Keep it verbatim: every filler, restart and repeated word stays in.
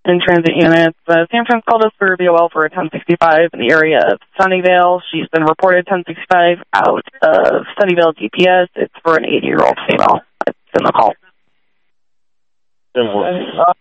in transit units. Uh, San Fran's called us for B O L for a ten sixty-five in the area of Sunnyvale. She's been reported ten sixty-five out of Sunnyvale D P S. It's for an eighty-year-old female. It's in the call. Uh,